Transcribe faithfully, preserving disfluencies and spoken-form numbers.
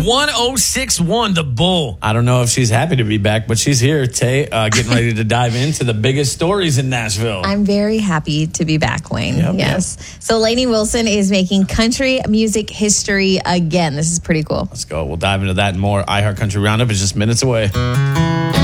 one oh six one, the Bull. I don't know if she's happy to be back, but she's here, Tay, uh, getting ready to dive into the biggest stories in Nashville. I'm very happy to be back, Wayne. Yep, yes. Yep. So Lainey Wilson is making country music history again. This is pretty cool. Let's go. We'll dive into that and more. iHeart Country Roundup is just minutes away.